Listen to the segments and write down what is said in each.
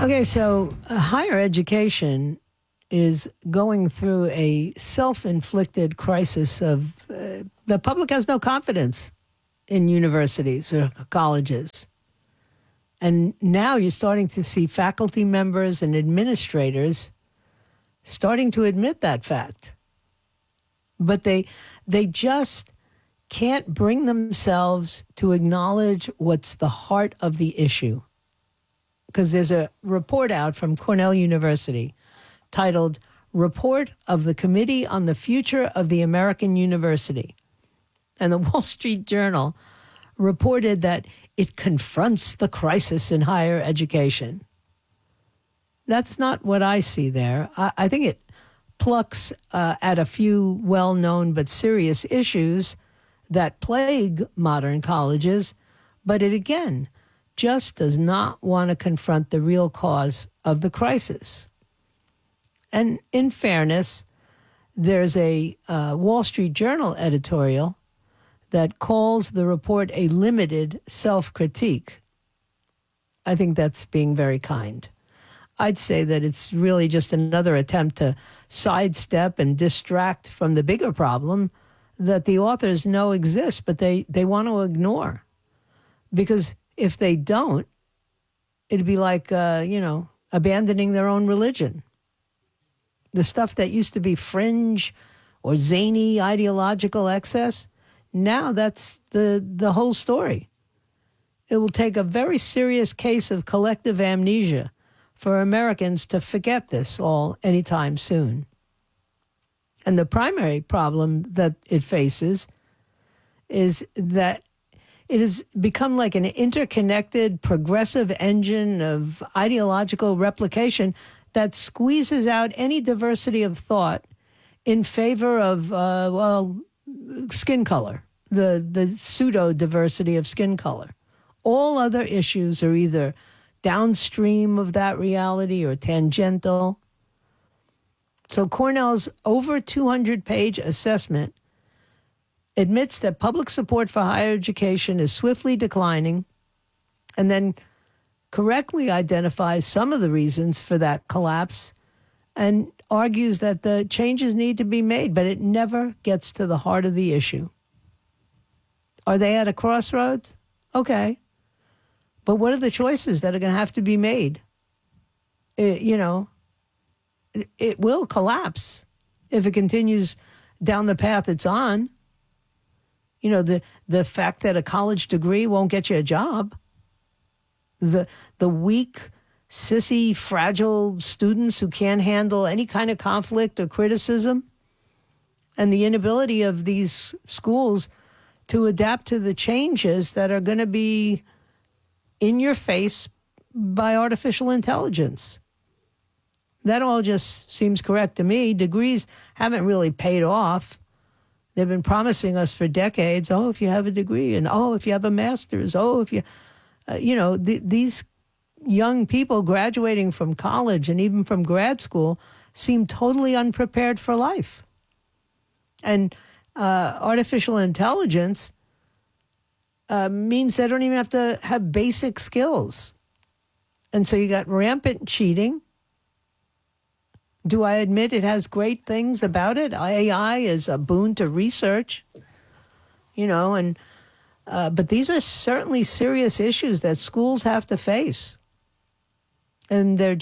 Okay, so higher education is going through a self-inflicted crisis of the public has no confidence in universities or colleges. And now you're starting to see faculty members and administrators starting to admit that fact. But they just can't bring themselves to acknowledge what's the heart of the issue. Because there's a report out from Cornell University titled Report of the Committee on the Future of the American University. And the Wall Street Journal reported that it confronts the crisis in higher education. That's not what I see there. I think it plucks at a few well-known but serious issues that plague modern colleges, but it again just does not want to confront the real cause of the crisis. And in fairness, there's a Wall Street Journal editorial that calls the report a limited self-critique. I think that's being very kind. I'd say that it's really just another attempt to sidestep and distract from the bigger problem that the authors know exists, but they want to ignore. Because if they don't, it'd be like, abandoning their own religion. The stuff that used to be fringe or zany ideological excess, now that's the whole story. It will take a very serious case of collective amnesia for Americans to forget this all anytime soon. And the primary problem that it faces is that it has become like an interconnected, progressive engine of ideological replication that squeezes out any diversity of thought in favor of, skin color, the pseudo-diversity of skin color. All other issues are either downstream of that reality or tangential. So Cornell's over 200-page assessment admits that public support for higher education is swiftly declining, and then correctly identifies some of the reasons for that collapse and argues that the changes need to be made, but it never gets to the heart of the issue. Are they at a crossroads? Okay. But what are the choices that are going to have to be made? It will collapse if it continues down the path it's on. The fact that a college degree won't get you a job. The weak, sissy, fragile students who can't handle any kind of conflict or criticism, and the inability of these schools to adapt to the changes that are going to be in your face by artificial intelligence. That all just seems correct to me. Degrees haven't really paid off. They've been promising us for decades, if you have a degree, and if you have a master's, if you, these young people graduating from college and even from grad school seem totally unprepared for life. And artificial intelligence means they don't even have to have basic skills. And so you got rampant cheating. Do I admit it has great things about it? AI is a boon to research, but these are certainly serious issues that schools have to face. And they're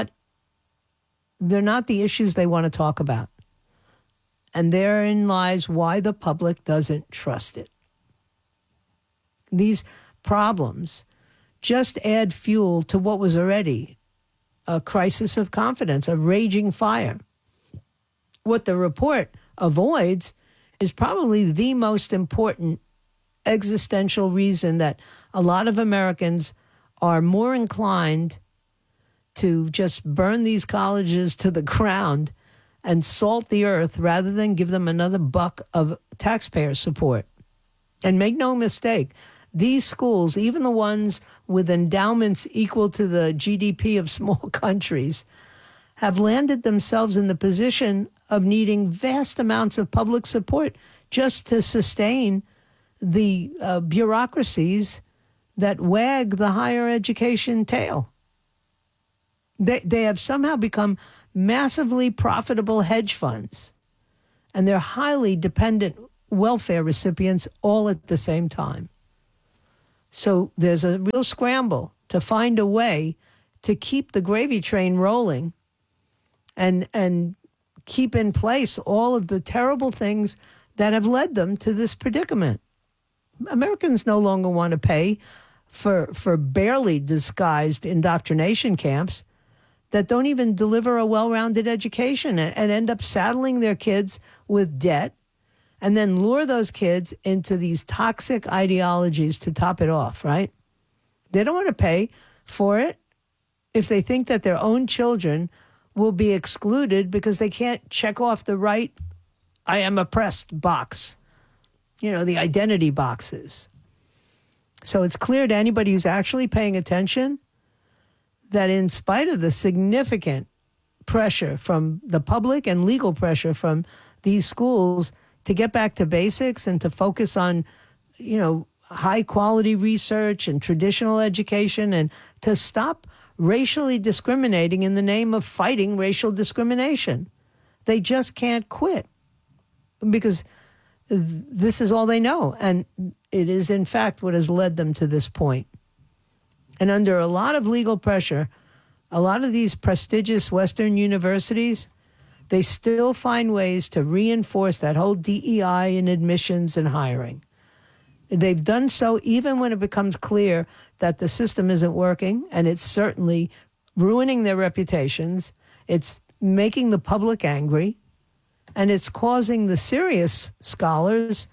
not the issues they want to talk about. And therein lies why the public doesn't trust it. These problems just add fuel to what was already a crisis of confidence, a raging fire. What the report avoids is probably the most important existential reason that a lot of Americans are more inclined to just burn these colleges to the ground and salt the earth rather than give them another buck of taxpayer support. And make no mistake, these schools, even the ones with endowments equal to the GDP of small countries, have landed themselves in the position of needing vast amounts of public support just to sustain the bureaucracies that wag the higher education tail. They have somehow become massively profitable hedge funds, and they're highly dependent welfare recipients all at the same time. So there's a real scramble to find a way to keep the gravy train rolling and keep in place all of the terrible things that have led them to this predicament. Americans no longer want to pay for barely disguised indoctrination camps that don't even deliver a well-rounded education and end up saddling their kids with debt and then lure those kids into these toxic ideologies to top it off, right? They don't want to pay for it if they think that their own children will be excluded because they can't check off the right I am oppressed box, the identity boxes. So it's clear to anybody who's actually paying attention that in spite of the significant pressure from the public and legal pressure from these schools to get back to basics and to focus on, high quality research and traditional education and to stop racially discriminating in the name of fighting racial discrimination. They just can't quit because this is all they know. And it is, in fact, what has led them to this point. And under a lot of legal pressure, a lot of these prestigious Western universities, they still find ways to reinforce that whole DEI in admissions and hiring. They've done so even when it becomes clear that the system isn't working, and it's certainly ruining their reputations. It's making the public angry, and it's causing the serious scholars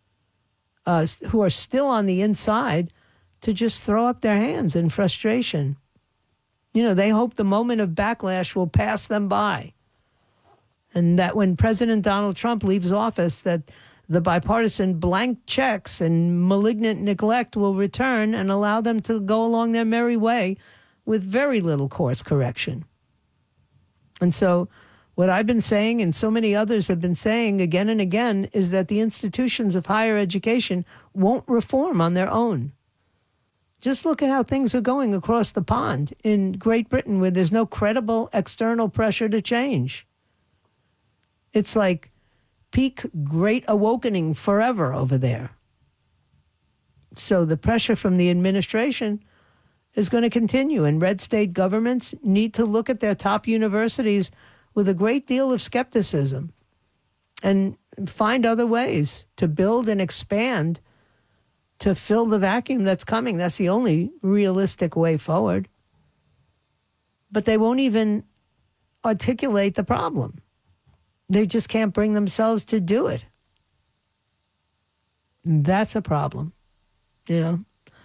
who are still on the inside to just throw up their hands in frustration. They hope the moment of backlash will pass them by. And that when President Donald Trump leaves office, that the bipartisan blank checks and malignant neglect will return and allow them to go along their merry way with very little course correction. And so what I've been saying and so many others have been saying again and again is that the institutions of higher education won't reform on their own. Just look at how things are going across the pond in Great Britain, where there's no credible external pressure to change. It's like peak Great Awakening forever over there. So the pressure from the administration is going to continue, and red state governments need to look at their top universities with a great deal of skepticism and find other ways to build and expand to fill the vacuum that's coming. That's the only realistic way forward. But they won't even articulate the problem. They just can't bring themselves to do it. That's a problem, And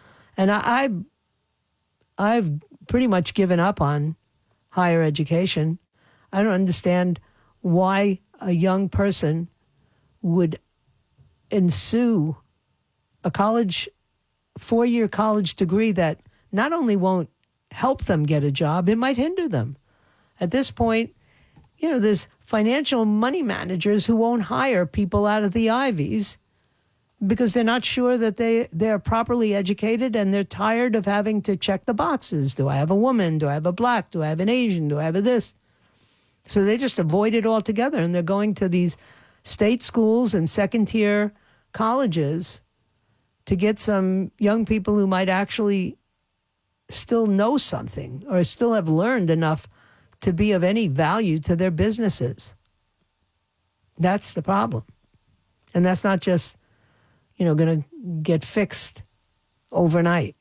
I've pretty much given up on higher education. I don't understand why a young person would ensue a 4-year college degree that not only won't help them get a job, it might hinder them. At this point, there's financial money managers who won't hire people out of the Ivies because they're not sure that they're properly educated, and they're tired of having to check the boxes. Do I have a woman? Do I have a black? Do I have an Asian? Do I have a this? So they just avoid it altogether, and they're going to these state schools and second-tier colleges to get some young people who might actually still know something or still have learned enough to be of any value to their businesses. That's the problem. And that's not just, going to get fixed overnight.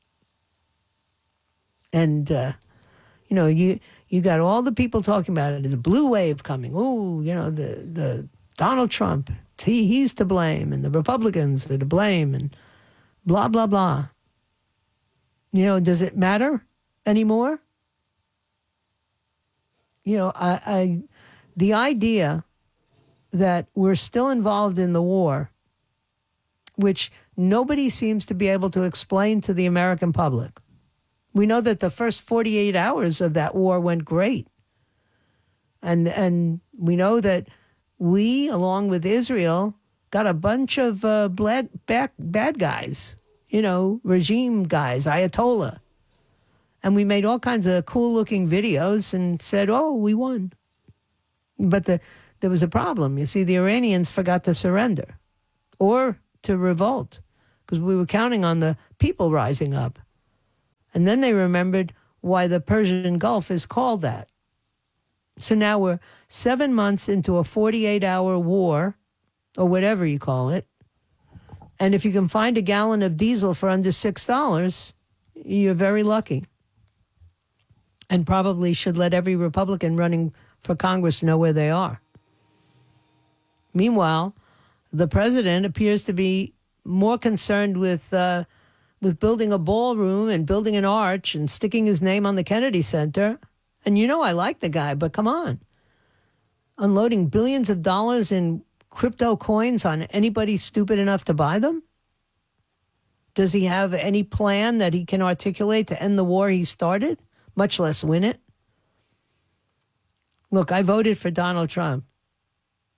And, you got all the people talking about it, the blue wave coming. Oh, the Donald Trump, he's to blame, and the Republicans are to blame, and blah, blah, blah. Does it matter anymore? The idea that we're still involved in the war, which nobody seems to be able to explain to the American public. We know that the first 48 hours of that war went great. And we know that we, along with Israel, got a bunch of bad guys, regime guys, Ayatollah. And we made all kinds of cool-looking videos and said, oh, we won. But there was a problem. You see, the Iranians forgot to surrender or to revolt because we were counting on the people rising up. And then they remembered why the Persian Gulf is called that. So now we're 7 months into a 48-hour war, or whatever you call it. And if you can find a gallon of diesel for under $6, you're very lucky. And probably should let every Republican running for Congress know where they are. Meanwhile, the president appears to be more concerned with building a ballroom and building an arch and sticking his name on the Kennedy Center. And you know I like the guy, but come on. Unloading billions of dollars in crypto coins on anybody stupid enough to buy them? Does he have any plan that he can articulate to end the war he started, much less win it? Look, I voted for Donald Trump.